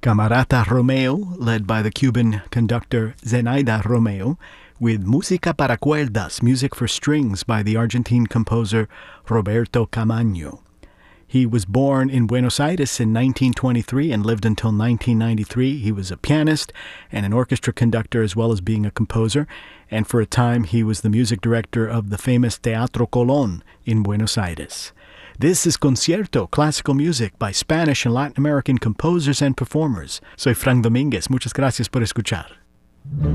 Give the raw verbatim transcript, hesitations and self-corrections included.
Camarata Romeo, led by the Cuban conductor Zenaida Romeo, with Música para Cuerdas, music for strings by the Argentine composer Roberto Camaño. He was born in Buenos Aires in nineteen twenty-three and lived until nineteen ninety-three. He was a pianist and an orchestra conductor as well as being a composer, and for a time he was the music director of the famous Teatro Colón in Buenos Aires. This is Concierto, classical music by Spanish and Latin American composers and performers. Soy Frank Domínguez. Muchas gracias por escuchar.